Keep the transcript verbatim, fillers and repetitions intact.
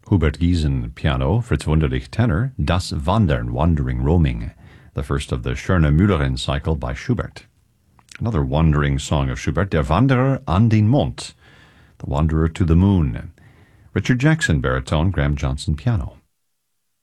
Hubert Giesen, piano, Fritz Wunderlich, tenor, Das Wandern, Wandering, Roaming, the first of the Schöne Müllerin cycle by Schubert. Another wandering song of Schubert, Der Wanderer an den Mond, the Wanderer to the Moon. Richard Jackson, baritone, Graham Johnson, piano.